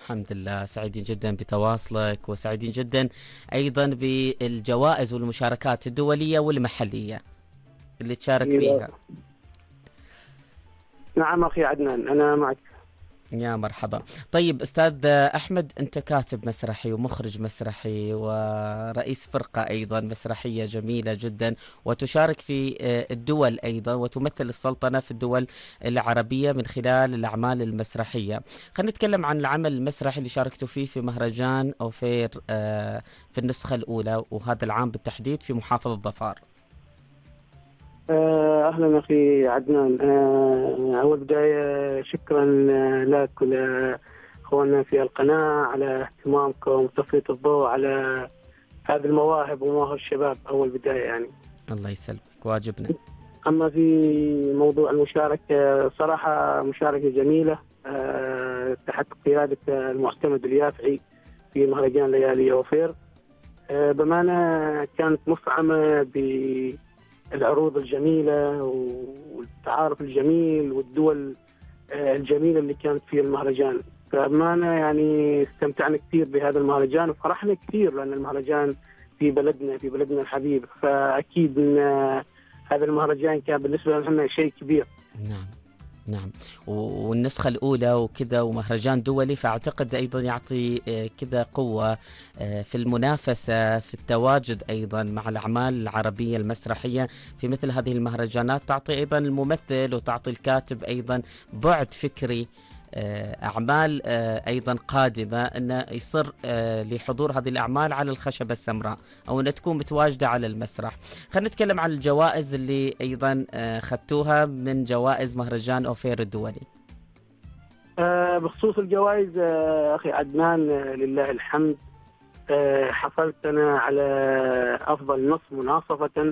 الحمد لله، سعيدين جدا بتواصلك، وسعيدين جدا أيضا بالجوائز والمشاركات الدولية والمحلية اللي تشارك فيها. نعم أخي عدنان، أنا معك. يا مرحبا. طيب أستاذ أحمد، أنت كاتب مسرحي ومخرج مسرحي ورئيس فرقة أيضا مسرحية جميلة جدا، وتشارك في الدول أيضا، وتمثل السلطنة في الدول العربية من خلال الأعمال المسرحية. خلينا نتكلم عن العمل المسرحي اللي شاركتوا فيه في مهرجان أوفير في النسخة الأولى، وهذا العام بالتحديد في محافظة ظفار. أهلا أخي عدنان. أول بداية شكرا لك ولأخواننا في القناة على اهتمامكم وتسليط الضوء على هذه المواهب ومواهب الشباب. أول بداية يعني الله يسلمك، واجبنا. أما في موضوع المشاركة، صراحة مشاركة جميلة تحت قيادة المعتمد اليافعي في مهرجان ليالي أوفير. بمعنى كانت مفعمة بالعروض الجميلة والتعارف الجميل والدول الجميلة اللي كانت في المهرجان. فبمعنى يعني استمتعنا كثير بهذا المهرجان وفرحنا كثير، لأن المهرجان في بلدنا الحبيب. فأكيد إن هذا المهرجان كان بالنسبة لنا شيء كبير. نعم. والنسخة الأولى وكذا ومهرجان دولي، فأعتقد أيضا يعطي كذا قوة في المنافسة، في التواجد أيضا مع الأعمال العربية المسرحية في مثل هذه المهرجانات. تعطي أيضا الممثل وتعطي الكاتب أيضا بعد فكري، أعمال أيضا قادمة أن يصر لحضور هذه الأعمال على الخشبة السمراء، أو أن تكون متواجدة على المسرح. خلينا نتكلم عن الجوائز اللي أيضا خدتوها من جوائز مهرجان أوفير الدولي. بخصوص الجوائز أخي عدنان، لله الحمد، حصلت أنا على أفضل نص مناصفة،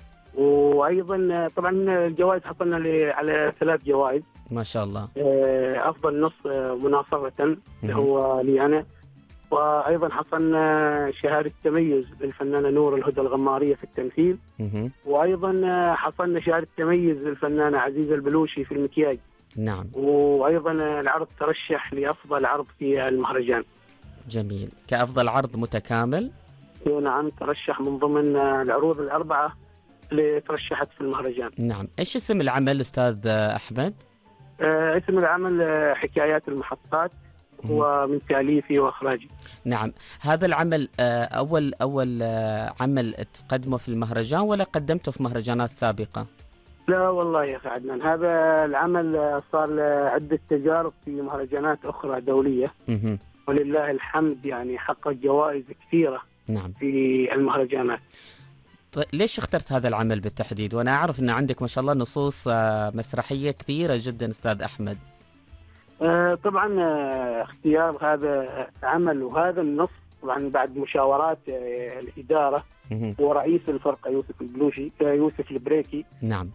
وأيضا طبعا الجوائز حصلنا على 3 جوائز ما شاء الله. أفضل نص مناصفة هو لي أنا، وأيضا حصلنا شهادة تميز للفنانة نور الهدى الغمارية في التمثيل، وأيضا حصلنا شهادة تميز للفنانة عزيزة البلوشي في المكياج. نعم. وأيضا العرض ترشح لأفضل عرض في المهرجان. جميل، كأفضل عرض متكامل. نعم، ترشح من ضمن العروض ال4 اللي ترشحت في المهرجان. نعم. إيش اسم العمل أستاذ أحمد؟ اسم العمل حكايات المحطات، هو من تأليفي وإخراجي. نعم. هذا العمل أول عمل تقدمه في المهرجان، ولا قدمته في مهرجانات سابقة؟ لا والله يا أخي عدنان، هذا العمل صار له عدة تجارب في مهرجانات أخرى دولية، ولله الحمد يعني حقق جوائز كثيرة. نعم. في المهرجانات. ليش اخترت هذا العمل بالتحديد، وأنا أعرف أن عندك ما شاء الله نصوص مسرحية كثيرة جدا أستاذ أحمد؟ طبعا اختيار هذا عمل وهذا النص طبعا بعد مشاورات الإدارة ورئيس الفرقة يوسف البريكي. نعم.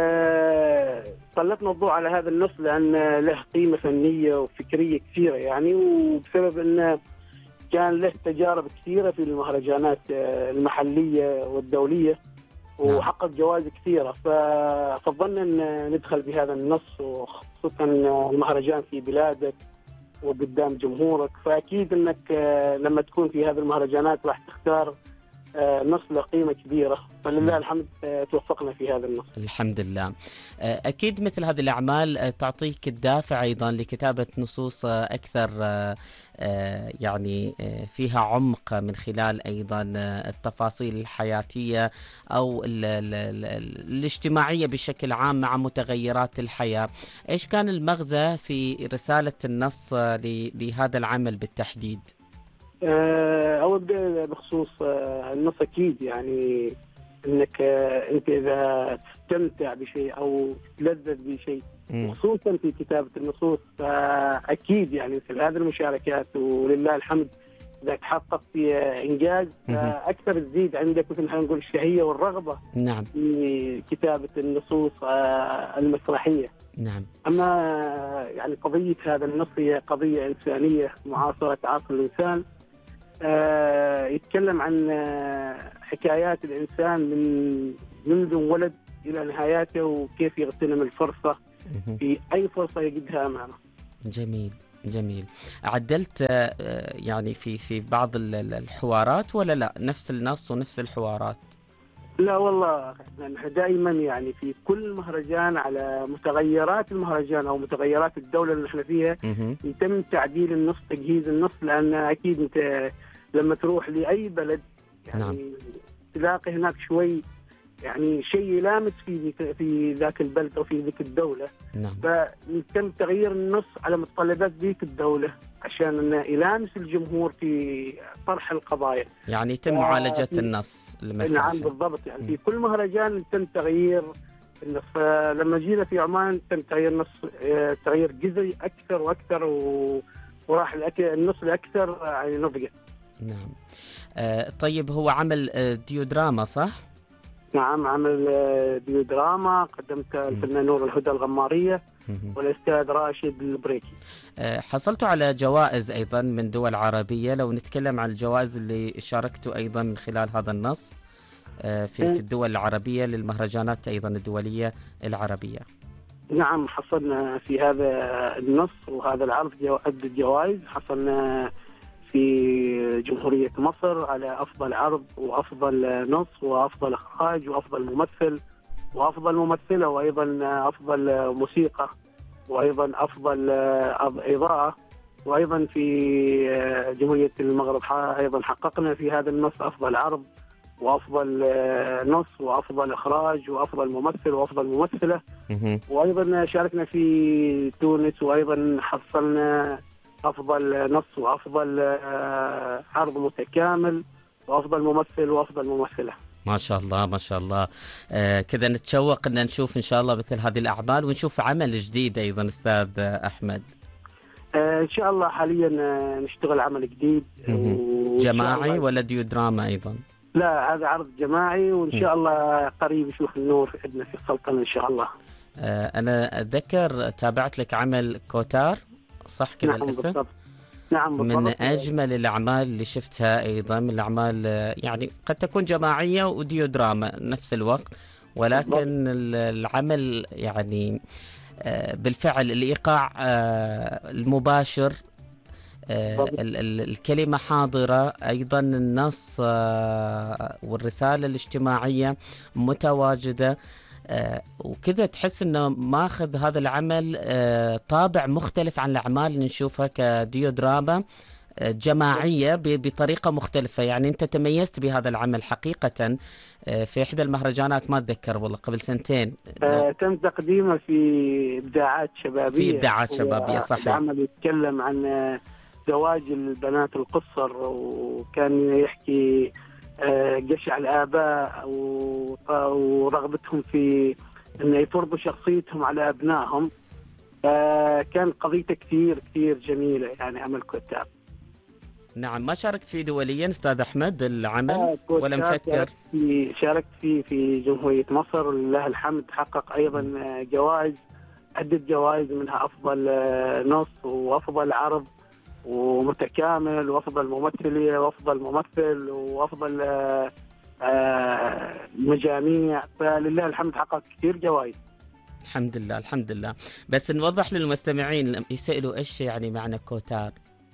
سلطنا الضوء على هذا النص لأن له قيمة فنية وفكرية كثيرة يعني، وبسبب أنه كان له تجارب كثيرة في المهرجانات المحلية والدولية، وحقق جوائز كثيرة. ففضلنا أن ندخل بهذا النص، وخصوصا المهرجان في بلادك وقدام جمهورك. فأكيد أنك لما تكون في هذه المهرجانات راح تختار نص له قيمة كبيرة. فلله الحمد توفقنا في هذا النص. الحمد لله. أكيد مثل هذه الأعمال تعطيك الدافع أيضا لكتابة نصوص أكثر يعني فيها عمق، من خلال أيضا التفاصيل الحياتية أو الاجتماعية بشكل عام مع متغيرات الحياة. إيش كان المغزى في رسالة النص لهذا العمل بالتحديد؟ أول بخصوص النص، أكيد يعني أنك أنت إذا تستمتع بشيء أو تلذذ بشيء، خصوصا في كتابة النصوص، فأكيد يعني مثل هذه المشاركات ولله الحمد إذا تحقق في إنجاز أكثر تزيد عندك مثل ما نقول الشهية والرغبة. نعم. في كتابة النصوص المسرحية. نعم. أما يعني قضية هذا النص هي قضية إنسانية معاصرة عصر الإنسان. يتكلم عن حكايات الإنسان منذ ولد إلى نهايته، وكيف يغتنم الفرصة في أي فرصة يجدها أمامه. جميل جميل. عدلت يعني في بعض الحوارات ولا لا نفس النص ونفس الحوارات؟ لا والله، نحن دائما يعني في كل مهرجان على متغيرات المهرجان او متغيرات الدوله اللي نحن فيها يتم تعديل النص، تجهيز النص، لان اكيد انت لما تروح لاي بلد يعني نعم. تلاقي هناك شوي يعني شيء يلامس في ذاك البلد او في ذيك الدوله. نعم. فيتم تغيير النص على متطلبات ذيك الدوله عشان انه يلامس الجمهور في طرح القضايا، يعني يتم معالجة النص المسرحي. نعم بالضبط، يعني في كل مهرجان تم تغيير النص. فلما جينا في عمان تم تغيير النص تغيير جزئي اكثر واكثر، وراح النص الاكثر يعني نضجه. نعم. طيب هو عمل ديودراما صح؟ نعم، عمل ديودراما قدمت الفنان نور الهدى الغمارية والأستاذ راشد البريكي. حصلتوا على جوائز أيضا من دول عربية، لو نتكلم عن الجوائز اللي شاركتوا أيضا من خلال هذا النص في الدول العربية للمهرجانات أيضا الدولية العربية. نعم، حصلنا في هذا النص وهذا العرض عدة جوائز. حصلنا في جمهورية مصر على أفضل عرض وأفضل نص وأفضل إخراج وأفضل ممثل وأفضل ممثلة، وأيضا أفضل موسيقى، وأيضا أفضل إضاءة. وأيضا في جمهورية المغرب أيضا حققنا في هذا النص أفضل عرض وأفضل نص وأفضل إخراج وأفضل ممثل وأفضل ممثلة. وأيضا شاركنا في تونس وأيضا حصلنا أفضل نص وأفضل عرض متكامل وأفضل ممثل وأفضل ممثلة. ما شاء الله ما شاء الله. كذا نتشوق أن نشوف إن شاء الله مثل هذه الأعمال ونشوف عمل جديد أيضا أستاذ أحمد. إن شاء الله حاليا نشتغل عمل جديد جماعي ولا ديودراما أيضا؟ لا، هذا عرض جماعي، وإن شاء الله قريب يشوف النور عندنا في السلطنة إن شاء الله. أنا أتذكر تابعت لك عمل كوتار صح كذا؟ نعم الاسم بالضبط. نعم بالضبط. من أجمل الأعمال اللي شفتها أيضا، من الأعمال يعني قد تكون جماعية وديودراما نفس الوقت، ولكن بالضبط. العمل يعني بالفعل الإيقاع المباشر، الكلمة حاضرة، أيضا النص والرسالة الاجتماعية متواجدة، وكذا تحس انه ماخذ هذا العمل طابع مختلف عن الاعمال اللي نشوفها كديودراما جماعيه بطريقه مختلفه. يعني انت تميزت بهذا العمل حقيقه في احدى المهرجانات، ما اتذكر والله قبل سنتين تم تقديمه في ابداعات شبابيه. في ابداعات شبابيه صحيح. العمل يتكلم عن زواج البنات القصر، وكان يحكي جشع الآباء ورغبتهم في أن يفرضوا شخصيتهم على أبنائهم. كان قضيته كثير كثير جميلة، يعني عمل كوتار. نعم. ما شاركت فيه دوليا أستاذ أحمد العمل ولا مفكر؟ شاركت فيه في جمهورية مصر ولله الحمد. حقق أيضا جوائز، عدة جوائز، منها أفضل نص وأفضل عرض ومتكامل وأفضل ممثلية وأفضل ممثل وأفضل مجاميع. فلله الحمد حقق كثير جوائز. الحمد لله الحمد لله. بس نوضح للمستمعين يسألوا إيش يعني معنى كوتار.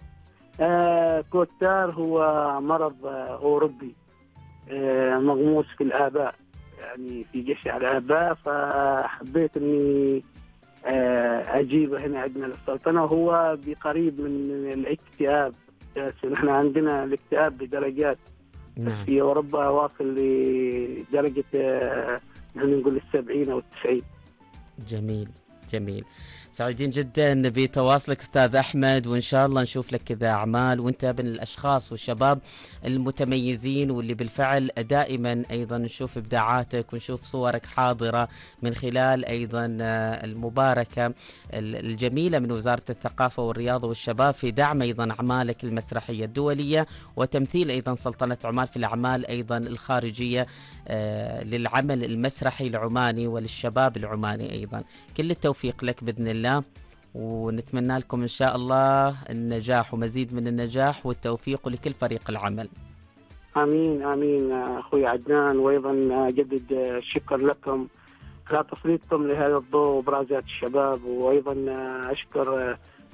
كوتار هو مرض أوروبي مغموس في الآباء، يعني في جشع الآباء. فحبيت أني أجيبه هنا عندنا للسلطنة. وهو بقريب من الاكتئاب. نحن عندنا الاكتئاب بدرجات. نعم. في أوروبا واصل لدرجة نقول 70 أو 90. جميل جميل. سعيدين جدا بتواصلك أستاذ أحمد، وإن شاء الله نشوف لك كذا أعمال، وأنت من الأشخاص والشباب المتميزين واللي بالفعل دائما أيضا نشوف إبداعاتك ونشوف صورك حاضرة من خلال أيضا المباركة الجميلة من وزارة الثقافة والرياضة والشباب في دعم أيضا أعمالك المسرحية الدولية وتمثيل أيضا سلطنة عمان في الأعمال أيضا الخارجية للعمل المسرحي العماني وللشباب العماني أيضا. كل التوفيق لك بإذن الله، ونتمنى لكم إن شاء الله النجاح ومزيد من النجاح والتوفيق لكل فريق العمل. آمين آمين أخوي عدنان. وأيضا أجدد الشكر لكم على تسليطكم لهذا الضوء وبرازات الشباب. وأيضا أشكر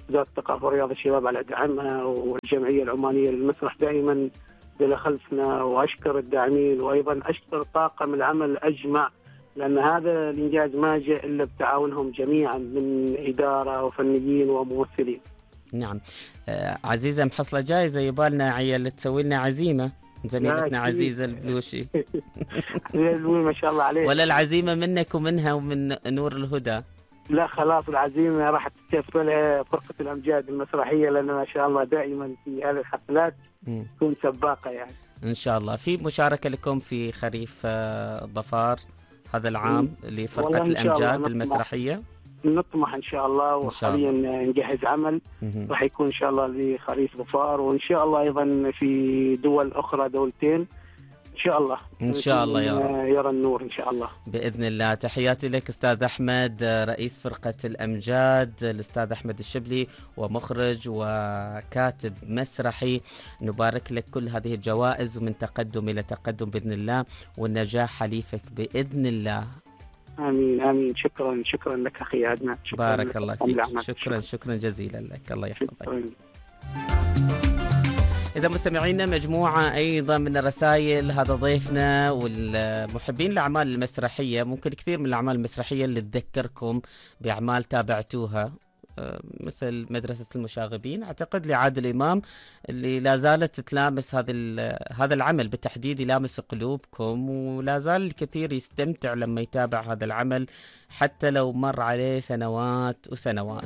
وزارة الثقافة ورياضة الشباب على دعمها، والجمعية العمانية للمسرح دائما إلى خلفنا، وأشكر الداعمين، وأيضا أشكر طاقم العمل أجمع، لأن هذا الإنجاز ما جاء إلا بتعاونهم جميعا من إدارة وفنيين وممثلين. نعم. عزيزة محصلة جايزة، يبالنا عيال تسوي لنا عزيمة، زميلتنا عزيزة البلوشي. ما شاء الله عليه. ولا العزيمة منك ومنها ومن نور الهدى؟ لا خلاص، العزيمة راح تكفلها فرقة الأمجاد المسرحية، لأن ما شاء الله دائما في هذه الحفلات تكون سباقة يعني. إن شاء الله. في مشاركة لكم في خريف ظفار هذا العام لفرقة الأمجاد المسرحية؟ نطمح إن شاء الله، وحاليا نجهز عمل راح يكون إن شاء الله لخريف ظفار، وإن شاء الله أيضا في دول أخرى، دولتين إن شاء الله. إن شاء الله يرى النور إن شاء الله بإذن الله. تحياتي لك أستاذ أحمد، رئيس فرقة الأمجاد، الأستاذ أحمد الشبلي، ومخرج وكاتب مسرحي. نبارك لك كل هذه الجوائز، ومن تقدم إلى تقدم بإذن الله، والنجاح حليفك بإذن الله. آمين آمين. شكرا لك أخي عدنان. بارك الله فيك. شكرا جزيلا لك. الله يحفظك. إذا مستمعينا، مجموعة أيضا من الرسائل. هذا ضيفنا والمحبين الأعمال المسرحية، ممكن كثير من الأعمال المسرحية اللي تذكركم بأعمال تابعتوها، مثل مدرسة المشاغبين، أعتقد لعادل إمام، اللي لا زالت تلامس هذا العمل بالتحديد، يلامس قلوبكم، ولا زال الكثير يستمتع لما يتابع هذا العمل حتى لو مر عليه سنوات وسنوات.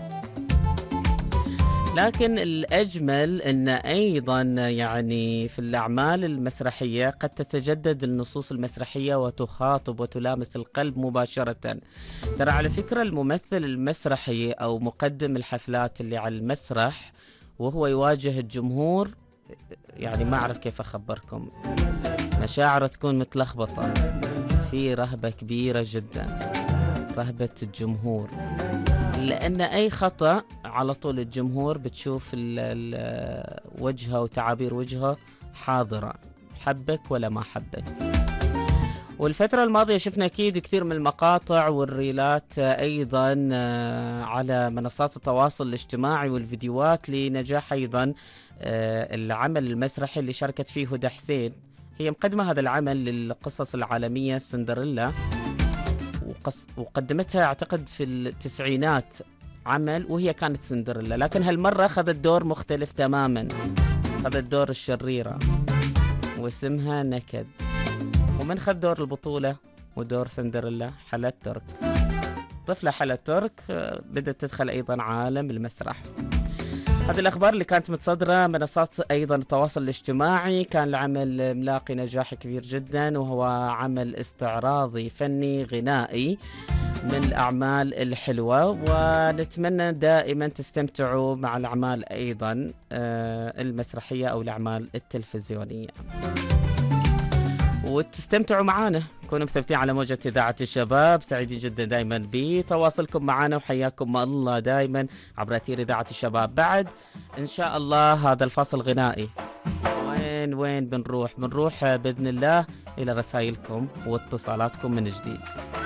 لكن الأجمل أن أيضا يعني في الأعمال المسرحية قد تتجدد النصوص المسرحية وتخاطب وتلامس القلب مباشرة. ترى على فكرة الممثل المسرحي أو مقدم الحفلات اللي على المسرح وهو يواجه الجمهور، يعني ما أعرف كيف أخبركم، مشاعره تكون متلخبطة، في رهبة كبيرة جدا، رهبة الجمهور، لأن أي خطأ على طول الجمهور بتشوف وجهه وتعابير وجهه حاضرة، حبك ولا ما حبك. والفترة الماضية شفنا أكيد كثير من المقاطع والريلات أيضا على منصات التواصل الاجتماعي والفيديوهات لنجاح أيضا العمل المسرحي اللي شاركت فيه هدى حسين. هي مقدمة هذا العمل للقصص العالمية سندريلا، وقدمتها أعتقد في التسعينات عمل وهي كانت سندريلا، لكن هالمرة أخذت دور مختلف تماما، أخذت دور الشريرة واسمها نكد. ومن خذ دور البطولة ودور سندريلا؟ حلا ترك، طفلة حلا ترك بدأت تدخل أيضا عالم المسرح. هذه الأخبار اللي كانت متصدرة منصات أيضا التواصل الاجتماعي. كان العمل ملاقي نجاح كبير جدا، وهو عمل استعراضي فني غنائي من الأعمال الحلوة، ونتمنى دائما تستمتعوا مع الأعمال أيضا المسرحية أو الأعمال التلفزيونية، وتستمتعوا معنا. كونوا مثبتين على موجة إذاعة الشباب. سعيدين جدا دائما بتواصلكم معنا، وحياكم الله دائما عبر أثير إذاعة الشباب. بعد إن شاء الله هذا الفاصل غنائي، وين بنروح بإذن الله إلى رسائلكم واتصالاتكم من جديد.